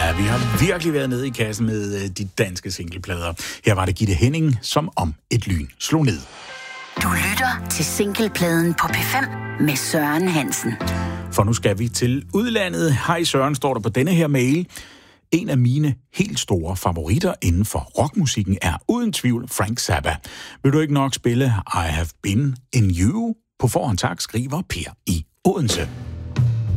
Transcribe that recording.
Vi har virkelig været nede i kassen med de danske singleplader. Her var det Gitte Henning, som om et lyn slog ned. Du lytter til singlepladen på P5 med Søren Hansen. For nu skal vi til udlandet. Hej Søren, står der på denne her mail. En af mine helt store favoritter inden for rockmusikken er uden tvivl Frank Zappa. Vil du ikke nok spille I Have Been In You? På forhånd tak, skriver Per i Odense.